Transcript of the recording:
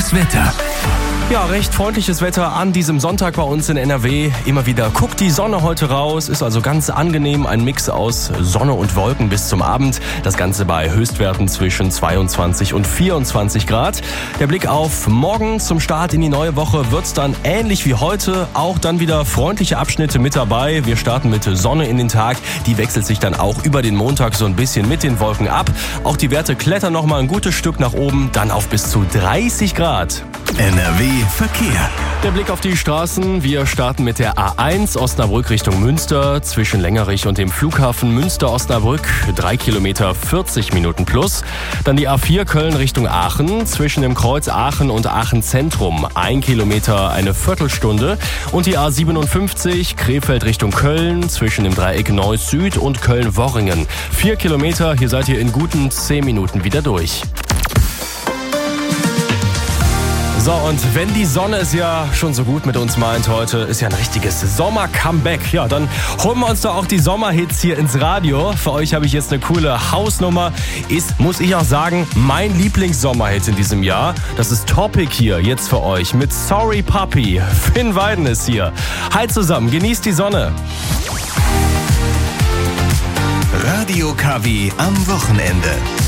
Das Wetter. Ja, recht freundliches Wetter an diesem Sonntag bei uns in NRW. Immer wieder guckt die Sonne heute raus, ist also ganz angenehm. Ein Mix aus Sonne und Wolken bis zum Abend. Das Ganze bei Höchstwerten zwischen 22 und 24 Grad. Der Blick auf morgen zum Start in die neue Woche wird's dann ähnlich wie heute. Auch dann wieder freundliche Abschnitte mit dabei. Wir starten mit Sonne in den Tag. Die wechselt sich dann auch über den Montag so ein bisschen mit den Wolken ab. Auch die Werte klettern noch mal ein gutes Stück nach oben, dann auf bis zu 30 Grad. NRW Verkehr. Der Blick auf die Straßen. Wir starten mit der A1 Osnabrück Richtung Münster. Zwischen Längerich und dem Flughafen Münster-Osnabrück 3 Kilometer 40 Minuten plus. Dann die A4 Köln Richtung Aachen. Zwischen dem Kreuz Aachen und Aachen Zentrum 1 Kilometer eine Viertelstunde. Und die A57 Krefeld Richtung Köln. Zwischen dem Dreieck Neuss Süd und Köln-Worringen 4 Kilometer. Hier seid ihr in guten 10 Minuten wieder durch. So, und wenn die Sonne es ja schon so gut mit uns meint heute, ist ja ein richtiges Sommer-Comeback. Ja, dann holen wir uns doch auch die Sommerhits hier ins Radio. Für euch habe ich jetzt eine coole Hausnummer. Ist, muss ich auch sagen, mein Lieblings-Sommerhit in diesem Jahr. Das ist Topic hier jetzt für euch mit Sorry Puppy. Finn Weiden ist hier. Hi zusammen, genießt die Sonne. Radio KW am Wochenende.